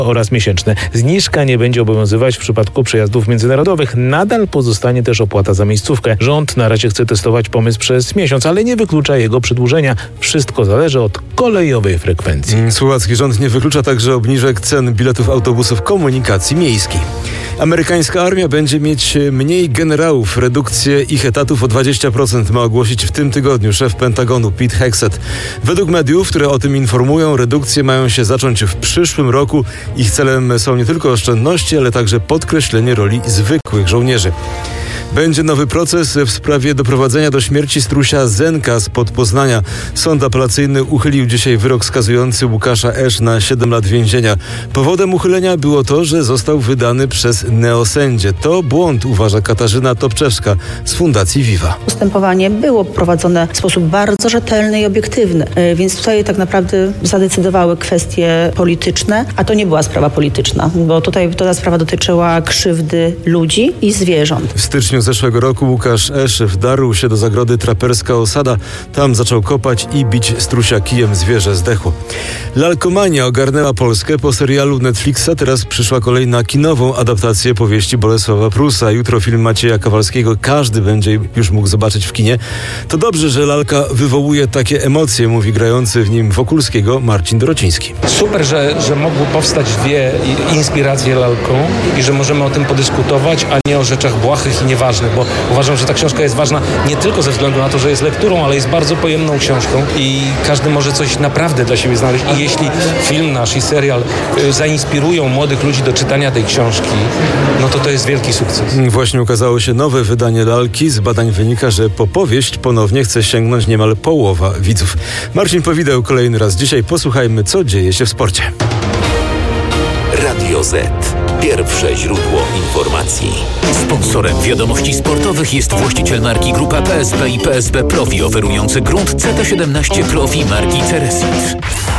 oraz miesięczne. Zniżka nie będzie obowiązywać w przypadku przejazdów międzynarodowych. Nadal pozostanie też opłata za miejscówkę. Rząd na razie chce testować pomysł przez miesiąc, ale nie wyklucza jego przedłużenia. Wszystko zależy od kolejowej frekwencji. Słowacki rząd nie wyklucza także obniżek cen biletów autobusów komunikacji miejskiej. Amerykańska armia będzie mieć mniej generałów. Redukcję ich etatów o 20% ma ogłosić w tym tygodniu szef Pentagonu Pete Hegseth. Według mediów, które o tym informują, redukcje mają się zacząć w przyszłym roku. Ich celem są nie tylko oszczędności, ale także podkreślenie roli zwykłych żołnierzy. Będzie nowy proces w sprawie doprowadzenia do śmierci strusia Zenka spod Poznania. Sąd apelacyjny uchylił dzisiaj wyrok skazujący Łukasza Esz na 7 lat więzienia. Powodem uchylenia było to, że został wydany przez neosędzię. To błąd, uważa Katarzyna Topczewska z Fundacji Viva. Postępowanie było prowadzone w sposób bardzo rzetelny i obiektywny, więc tutaj tak naprawdę zadecydowały kwestie polityczne, a to nie była sprawa polityczna, bo tutaj ta sprawa dotyczyła krzywdy ludzi i zwierząt. W styczniu zeszłego roku Łukasz Esz wdarł się do zagrody Traperska Osada. Tam zaczął kopać i bić strusia kijem, zwierzę zdechło. Lalkomania ogarnęła Polskę po serialu Netflixa. Teraz przyszła kolej na kinową adaptację powieści Bolesława Prusa. Jutro film Macieja Kowalskiego każdy będzie już mógł zobaczyć w kinie. To dobrze, że lalka wywołuje takie emocje, mówi grający w nim Wokulskiego Marcin Dorociński. Super, że mogły powstać dwie inspiracje lalką i że możemy o tym podyskutować, a nie o rzeczach błahych i nieważnych, bo uważam, że ta książka jest ważna nie tylko ze względu na to, że jest lekturą, ale jest bardzo pojemną książką i każdy może coś naprawdę dla siebie znaleźć. I jeśli film nasz i serial zainspirują młodych ludzi do czytania tej książki, no to jest wielki sukces. Właśnie ukazało się nowe wydanie lalki. Z badań wynika, że po powieść ponownie chce sięgnąć niemal połowa widzów. Marcin Powideł kolejny raz dzisiaj. Posłuchajmy, co dzieje się w sporcie. Radio Z. Pierwsze źródło informacji. Sponsorem wiadomości sportowych jest właściciel marki Grupa PSB i PSB Profi, oferujący grunt CT17 Profi marki Ceresit.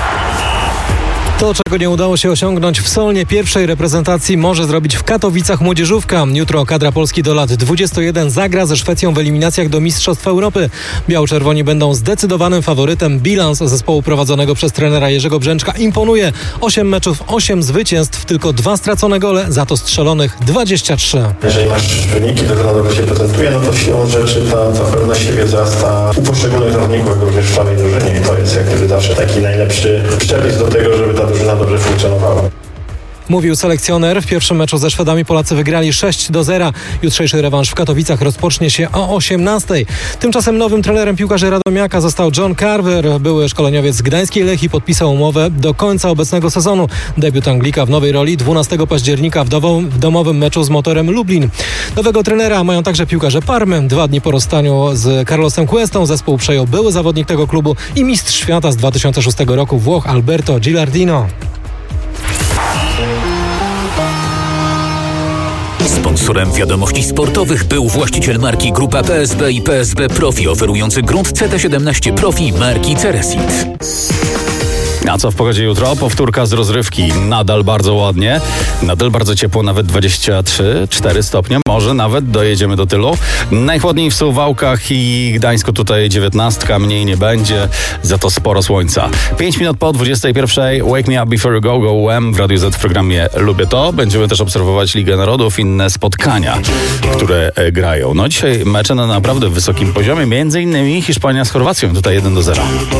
To, czego nie udało się osiągnąć w Solnie pierwszej reprezentacji, może zrobić w Katowicach młodzieżówka. Jutro kadra Polski do lat 21 zagra ze Szwecją w eliminacjach do Mistrzostw Europy. Biało-czerwoni będą zdecydowanym faworytem. Bilans zespołu prowadzonego przez trenera Jerzego Brzęczka imponuje. 8 meczów, 8 zwycięstw, tylko 2 stracone gole, za to strzelonych 23. Jeżeli masz wyniki, to dobrze się prezentuje, no to siłą rzeczy ta pewność siebie wzrasta u poszczególnych zawodników, również w całej drużynie. I to jest jak gdyby zawsze taki najlepszy przepis do tego, żeby ta drużyna dobrze funkcjonowała. Mówił selekcjoner. W pierwszym meczu ze Szwedami Polacy wygrali 6-0. Jutrzejszy rewanż w Katowicach rozpocznie się o 18:00. Tymczasem nowym trenerem piłkarzy Radomiaka został John Carver. Były szkoleniowiec z gdańskiej Lechii podpisał umowę do końca obecnego sezonu. Debiut Anglika w nowej roli 12 października w domowym meczu z Motorem Lublin. Nowego trenera mają także piłkarze Parmy. 2 dni po rozstaniu z Carlosem Cuestą zespół przejął były zawodnik tego klubu i mistrz świata z 2006 roku Włoch Alberto Gilardino. Sponsorem wiadomości sportowych był właściciel marki Grupa PSB i PSB Profi, oferujący grunt CT17 Profi marki Ceresit. A co w pogodzie jutro? Powtórka z rozrywki. Nadal bardzo ładnie, nadal bardzo ciepło, nawet 23-4 stopnie. Może nawet dojedziemy do tylu. Najchłodniej w Suwałkach i Gdańsku tutaj 19, mniej nie będzie, za to sporo słońca. 5 minut po 21. Wake Me Up Before You Go, Go UM w Radiu Z w programie Lubię To. Będziemy też obserwować Ligę Narodów, inne spotkania, które grają. No dzisiaj mecze na naprawdę wysokim poziomie, między innymi Hiszpania z Chorwacją, tutaj 1-0.